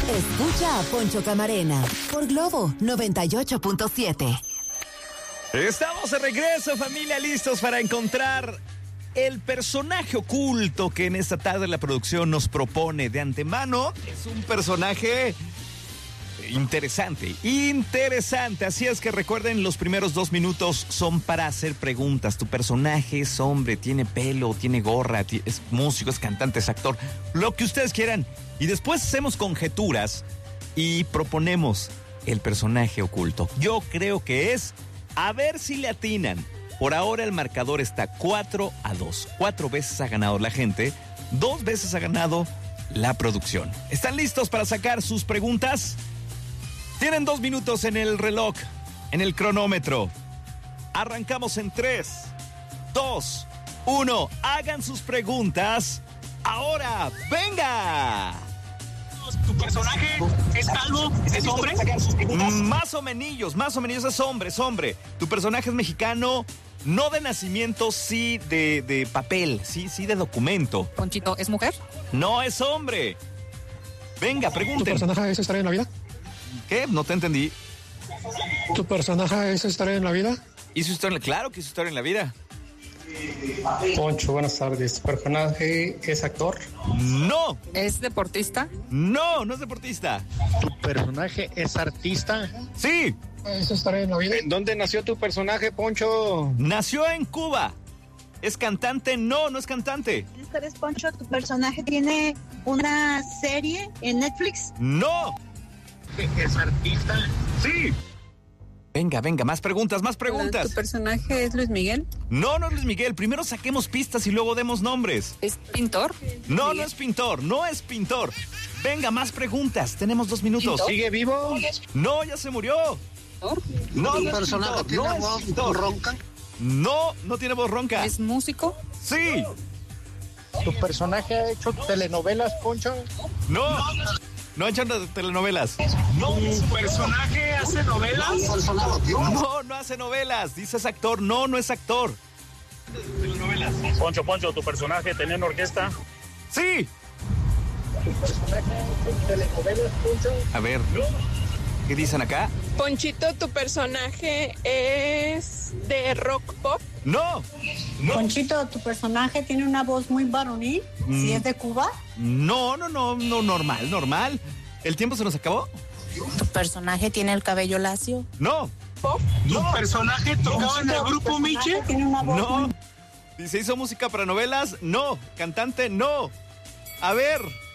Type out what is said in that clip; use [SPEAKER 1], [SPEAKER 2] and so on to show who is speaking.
[SPEAKER 1] Escucha a Poncho Camarena por Globo 98.7.
[SPEAKER 2] Estamos de regreso, familia, listos para encontrar el personaje oculto que en esta tarde la producción nos propone de antemano. Es un personaje interesante. Así es que recuerden, los primeros 2 minutos son para hacer preguntas. Tu personaje es hombre, tiene pelo, tiene gorra, es músico, es cantante, es actor, lo que ustedes quieran. Y después hacemos conjeturas y proponemos el personaje oculto. Yo creo que es, a ver si le atinan. Por ahora el marcador está 4-2. 4 veces ha ganado la gente, 2 veces ha ganado la producción. ¿Están listos para sacar sus preguntas? Tienen 2 minutos en el reloj, en el cronómetro. Arrancamos en 3, 2, 1. Hagan sus preguntas. Ahora, ¡venga!
[SPEAKER 3] ¿Tu personaje es calvo? ¿Es hombre?
[SPEAKER 2] Más o menos es hombre. Tu personaje es mexicano, no de nacimiento, sí de papel, sí de documento.
[SPEAKER 4] ¿Ponchito es mujer?
[SPEAKER 2] No es hombre. Venga, pregunten.
[SPEAKER 5] ¿Tu personaje es Historia en la Vida?
[SPEAKER 2] ¿Qué? No te entendí.
[SPEAKER 5] ¿Tu personaje es Historia en la Vida?
[SPEAKER 2] ¿Hizo historia? Claro que hizo historia en la vida.
[SPEAKER 6] Poncho, buenas tardes. ¿Tu personaje es actor?
[SPEAKER 2] No.
[SPEAKER 4] ¿Es deportista?
[SPEAKER 2] No es deportista.
[SPEAKER 7] ¿Tu personaje es artista?
[SPEAKER 2] Sí.
[SPEAKER 5] ¿Es Historia en la Vida?
[SPEAKER 7] ¿En dónde nació tu personaje, Poncho?
[SPEAKER 2] Nació en Cuba. ¿Es cantante? No es cantante.
[SPEAKER 8] ¿Eres Poncho? ¿Tu personaje tiene una serie en Netflix?
[SPEAKER 2] No.
[SPEAKER 7] ¿Es artista?
[SPEAKER 2] Sí. Venga, más preguntas.
[SPEAKER 4] ¿Tu personaje es Luis Miguel?
[SPEAKER 2] No es Luis Miguel. Primero saquemos pistas y luego demos nombres.
[SPEAKER 4] ¿Es pintor?
[SPEAKER 2] No es pintor. Venga, más preguntas. Tenemos 2 minutos.
[SPEAKER 7] ¿Sigue vivo?
[SPEAKER 2] No, ya se murió. No,
[SPEAKER 7] ¿Tu personaje tiene voz ronca?
[SPEAKER 2] No tiene voz ronca.
[SPEAKER 4] ¿Es músico?
[SPEAKER 2] Sí.
[SPEAKER 7] ¿Tu personaje ha hecho telenovelas, Poncho?
[SPEAKER 2] No ha hecho telenovelas.
[SPEAKER 3] ¿Tu personaje hace novelas?
[SPEAKER 2] No hace novelas. Dices actor. No es actor.
[SPEAKER 3] Poncho, ¿tu personaje tenía una orquesta?
[SPEAKER 2] Sí.
[SPEAKER 7] ¿Tu personaje ha hecho telenovelas, Poncho?
[SPEAKER 2] A ver, ¿qué dicen acá?
[SPEAKER 9] Ponchito, ¿tu personaje es de rock pop?
[SPEAKER 2] No.
[SPEAKER 10] Ponchito, ¿tu personaje tiene una voz muy varonil? ¿Si es de Cuba?
[SPEAKER 2] No, normal. ¿El tiempo se nos acabó?
[SPEAKER 10] ¿Tu personaje tiene el cabello lacio?
[SPEAKER 2] No.
[SPEAKER 3] ¿Tu personaje tocaba en el grupo Miche?
[SPEAKER 10] ¿Tiene una voz
[SPEAKER 2] No. ¿Se hizo música para novelas? No. ¿Cantante? No. A ver.